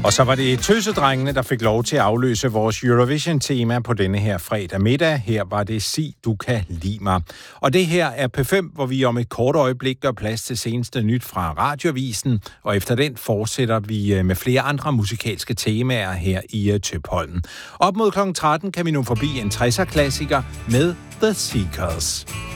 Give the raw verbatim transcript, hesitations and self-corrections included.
Og så var det Tøsedrengene, der fik lov til at afløse vores Eurovision-tema på denne her fredag middag. Her var det Sig, du kan lide mig. Og det her er P fem, hvor vi om et kort øjeblik gør plads til seneste nyt fra Radioavisen. Og efter den fortsætter vi med flere andre musikalske temaer her i Tøpholm. Op mod klokken tretten kan vi nu forbi en tresser-klassiker med The Seekers.